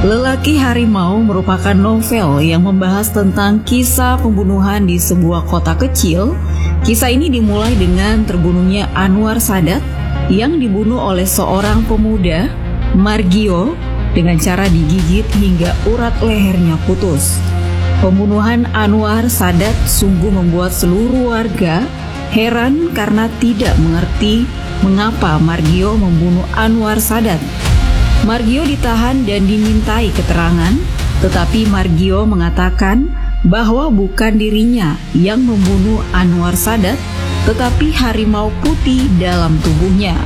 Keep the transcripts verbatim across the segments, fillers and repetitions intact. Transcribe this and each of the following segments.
Lelaki Harimau merupakan novel yang membahas tentang kisah pembunuhan di sebuah kota kecil. Kisah ini dimulai dengan terbunuhnya Anwar Sadat yang dibunuh oleh seorang pemuda, Margio, dengan cara digigit hingga urat lehernya putus. Pembunuhan Anwar Sadat sungguh membuat seluruh warga heran karena tidak mengerti mengapa Margio membunuh Anwar Sadat. Margio ditahan dan dimintai keterangan, tetapi Margio mengatakan bahwa bukan dirinya yang membunuh Anwar Sadat, tetapi harimau putih dalam tubuhnya.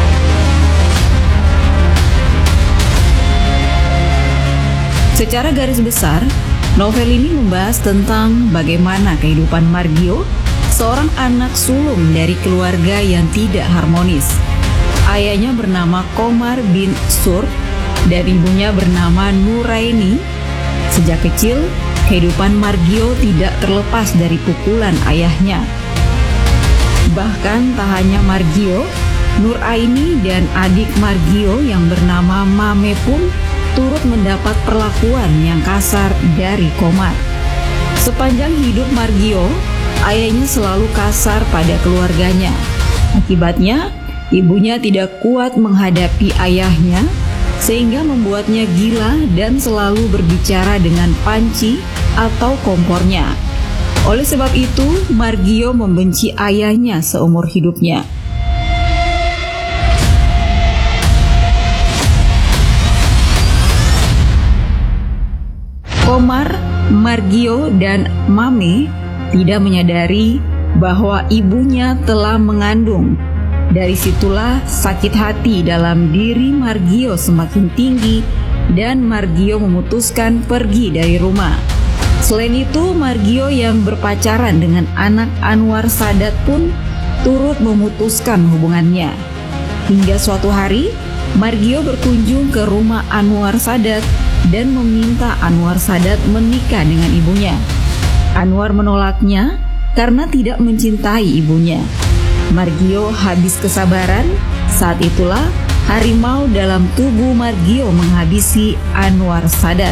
Secara garis besar, novel ini membahas tentang bagaimana kehidupan Margio, seorang anak sulung dari keluarga yang tidak harmonis. Ayahnya bernama Komar bin Sur dan ibunya bernama Nuraini. Sejak kecil, kehidupan Margio tidak terlepas dari pukulan ayahnya. Bahkan tak hanya Margio, Nuraini dan adik Margio yang bernama Mame pun turut mendapat perlakuan yang kasar dari Komar. Sepanjang hidup Margio, ayahnya selalu kasar pada keluarganya. Akibatnya, ibunya tidak kuat menghadapi ayahnya, sehingga membuatnya gila dan selalu berbicara dengan panci atau kompornya. Oleh sebab itu, Margio membenci ayahnya seumur hidupnya. Komar, Margio, dan Mame tidak menyadari bahwa ibunya telah mengandung. Dari situlah sakit hati dalam diri Margio semakin tinggi dan Margio memutuskan pergi dari rumah. Selain itu, Margio yang berpacaran dengan anak Anwar Sadat pun turut memutuskan hubungannya. Hingga suatu hari, Margio berkunjung ke rumah Anwar Sadat dan meminta Anwar Sadat menikah dengan ibunya. Anwar menolaknya karena tidak mencintai ibunya. Margio habis kesabaran. Saat itulah harimau dalam tubuh Margio menghabisi Anwar Sadat.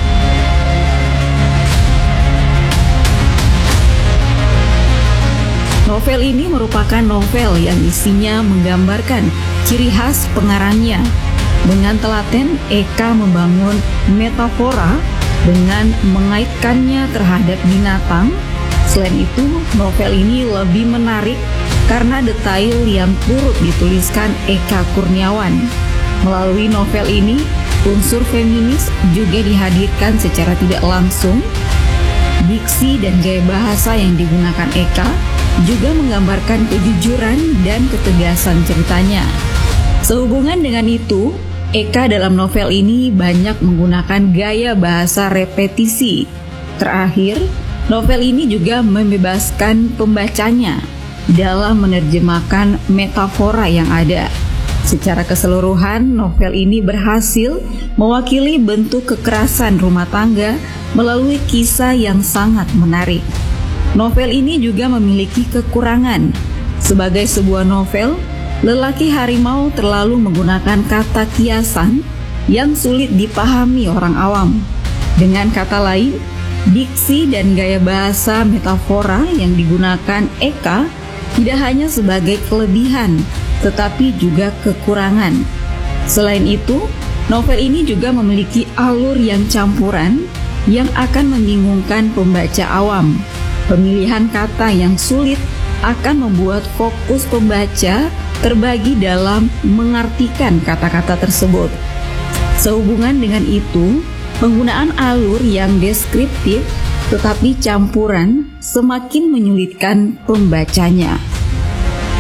Novel ini merupakan novel yang isinya menggambarkan ciri khas pengarangnya. Dengan telaten, Eka membangun metafora dengan mengaitkannya terhadap binatang. Selain itu, novel ini lebih menarik karena detail yang turut dituliskan Eka Kurniawan. Melalui novel ini, unsur feminis juga dihadirkan secara tidak langsung. Diksi dan gaya bahasa yang digunakan Eka juga menggambarkan kejujuran dan ketegasan ceritanya. Sehubungan dengan itu, Eka dalam novel ini banyak menggunakan gaya bahasa repetisi. Terakhir, novel ini juga membebaskan pembacanya dalam menerjemahkan metafora yang ada. Secara keseluruhan, novel ini berhasil mewakili bentuk kekerasan rumah tangga melalui kisah yang sangat menarik. Novel ini juga memiliki kekurangan. Sebagai sebuah novel, Lelaki Harimau terlalu menggunakan kata kiasan yang sulit dipahami orang awam. Dengan kata lain, diksi dan gaya bahasa metafora yang digunakan Eka tidak hanya sebagai kelebihan, tetapi juga kekurangan. Selain itu, novel ini juga memiliki alur yang campuran yang akan membingungkan pembaca awam. Pemilihan kata yang sulit akan membuat fokus pembaca terbagi dalam mengartikan kata-kata tersebut. Sehubungan dengan itu, penggunaan alur yang deskriptif tetapi campuran semakin menyulitkan pembacanya.